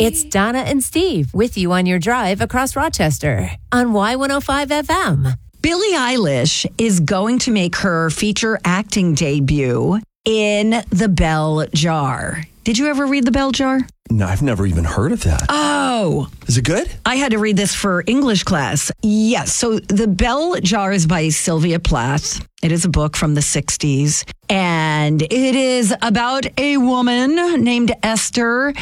It's Donna and Steve with you on your drive across Rochester on Y105 FM. Billie Eilish is going to make her feature acting debut in The Bell Jar. Did you ever read The Bell Jar? No, I've never even heard of that. Oh. Is it good? I had to read this for English class. Yes. So The Bell Jar is by Sylvia Plath. It is a book from the 60s. And it is about a woman named Esther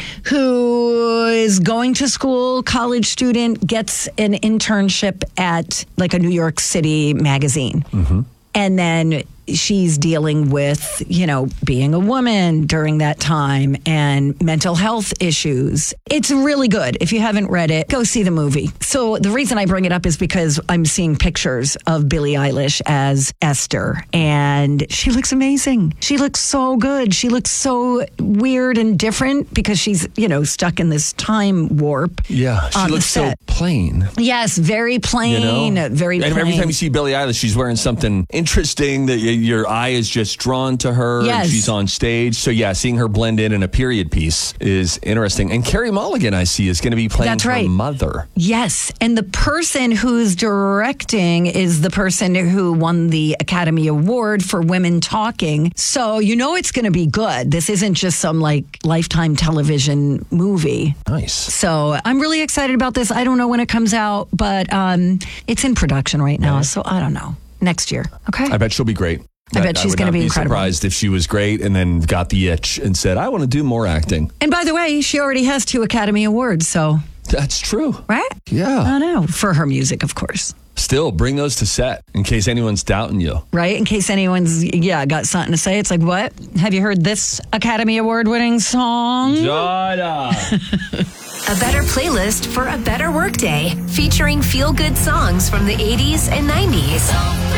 who is going to school, college student, gets an internship at like a New York City magazine. Mm-hmm. And then she's dealing with, being a woman during that time and mental health issues. It's really good. If you haven't read it, go see the movie. So the reason I bring it up is because I'm seeing pictures of Billie Eilish as Esther, and she looks amazing. She looks so good. She looks so weird and different because she's, stuck in this time warp. Yeah, she looks so plain. Yes, very plain. Very plain. And every time you see Billie Eilish, she's wearing something interesting that your eye is just drawn to her. Yes. And she's on stage. So yeah, seeing her blend in a period piece is interesting. And Carey Mulligan, I see, is going to be playing her mother. Yes. And the person who's directing is the person who won the Academy Award for Women Talking. So it's going to be good. This isn't just some Lifetime television movie. Nice. So I'm really excited about this. I don't know when it comes out, but it's in production right now. Yeah. So I don't know. Next year. Okay. I bet she'll be great. I bet she's going to be incredible. I would not be surprised if she was great and then got the itch and said, I want to do more acting. And by the way, she already has 2 Academy Awards, so. That's true. Right? Yeah. I know. For her music, of course. Still, bring those to set in case anyone's doubting you. Right? In case anyone's, got something to say. It's like, what? Have you heard this Academy Award-winning song? Jada. A better playlist for a better workday, featuring feel-good songs from the 80s and 90s.